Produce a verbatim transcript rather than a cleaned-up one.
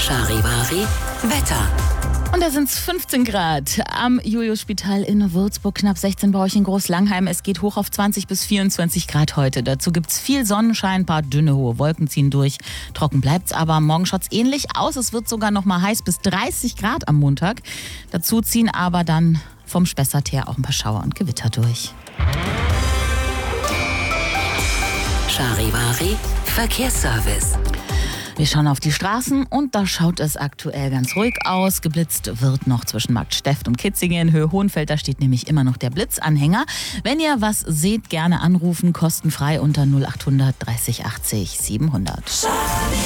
Charivari Wetter. Und da sind es fünfzehn Grad am Juliusspital in Würzburg, knapp sechzehn bei euch in Großlangheim. Es geht hoch auf zwanzig bis vierundzwanzig Grad heute. Dazu gibt es viel Sonnenschein, ein paar dünne, hohe Wolken ziehen durch. Trocken bleibt's aber. Morgen schaut's ähnlich aus. Es wird sogar noch mal heiß bis dreißig Grad am Montag. Dazu ziehen aber dann vom Spessart her auch ein paar Schauer und Gewitter durch. Charivari Verkehrsservice. Wir schauen auf die Straßen und da schaut es aktuell ganz ruhig aus. Geblitzt wird noch zwischen Markt Steft und Kitzingen. Höhe Hohenfeld, da steht nämlich immer noch der Blitzanhänger. Wenn ihr was seht, gerne anrufen, kostenfrei unter null acht hundert dreißig achtzig siebenhundert.